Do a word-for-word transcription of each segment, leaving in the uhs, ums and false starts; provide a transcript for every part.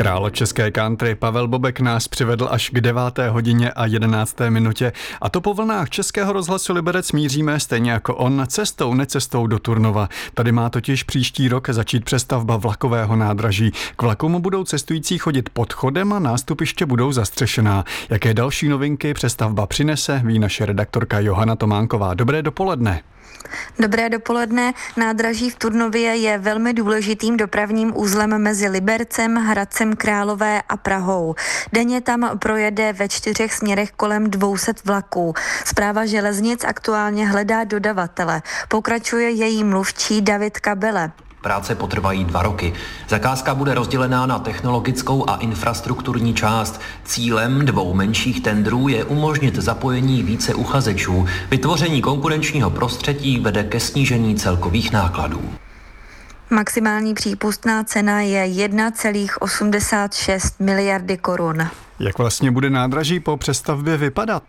Král české country Pavel Bobek nás přivedl až k deváté hodině a jedenácté minutě. A to po vlnách Českého rozhlasu Liberec míříme stejně jako on cestou, necestou do Turnova. Tady má totiž příští rok začít přestavba vlakového nádraží. K vlakům budou cestující chodit podchodem a nástupiště budou zastřešená. Jaké další novinky přestavba přinese, ví naše redaktorka Johana Tománková. Dobré dopoledne. Dobré dopoledne. Nádraží v Turnově je velmi důležitým dopravním uzlem mezi Libercem, Hradcem Králové a Prahou. Denně tam projede ve čtyřech směrech kolem dvě stě vlaků. Správa železnic aktuálně hledá dodavatele. Pokračuje její mluvčí David Kabele. Práce potrvají dva roky. Zakázka bude rozdělená na technologickou a infrastrukturní část. Cílem dvou menších tendrů je umožnit zapojení více uchazečů. Vytvoření konkurenčního prostředí vede ke snížení celkových nákladů. Maximální přípustná cena je jedna celá osmdesát šest miliardy korun. Jak vlastně bude nádraží po přestavbě vypadat?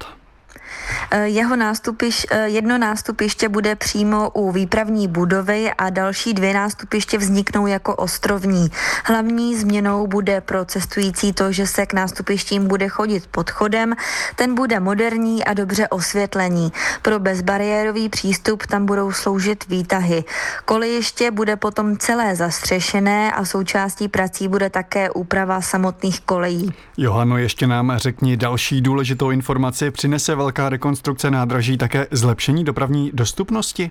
Jeho nástupiš, jedno nástupiště bude přímo u výpravní budovy a další dvě nástupiště vzniknou jako ostrovní. Hlavní změnou bude pro cestující to, že se k nástupištím bude chodit podchodem. Ten bude moderní a dobře osvětlený. Pro bezbariérový přístup tam budou sloužit výtahy. Kolejiště bude potom celé zastřešené a součástí prací bude také úprava samotných kolejí. Johano, ještě nám řekni další důležitou informaci. Přinese velká rekonstrukce nádraží také zlepšení dopravní dostupnosti?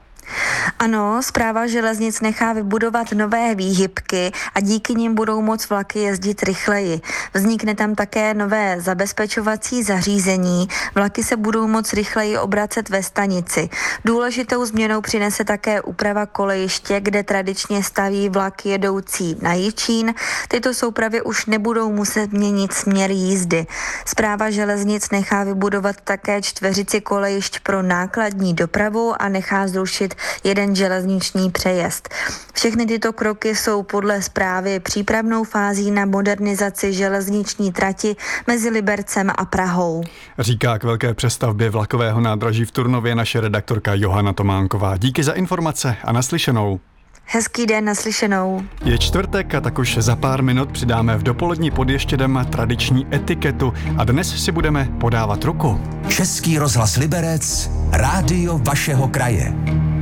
Ano, správa železnic nechá vybudovat nové výhybky a díky nim budou moct vlaky jezdit rychleji. Vznikne tam také nové zabezpečovací zařízení. Vlaky se budou moct rychleji obracet ve stanici. Důležitou změnou přinese také úprava kolejiště, kde tradičně staví vlak jedoucí na Jičín. Tyto soupravy už nebudou muset měnit směr jízdy. Správa železnic nechá vybudovat také čtveřici kolejišť pro nákladní dopravu a nechá zrušit jeden železniční přejezd. Všechny tyto kroky jsou podle správy přípravnou fází na modernizaci železniční trati mezi Libercem a Prahou. Říká k velké přestavbě vlakového nádraží v Turnově naše redaktorka Johana Tománková. Díky za informace a naslyšenou. Hezký den, naslyšenou. Je čtvrtek a tak už za pár minut přidáme v dopolední pod ještědem tradiční etiketu a dnes si budeme podávat ruku. Český rozhlas Liberec, rádio vašeho kraje.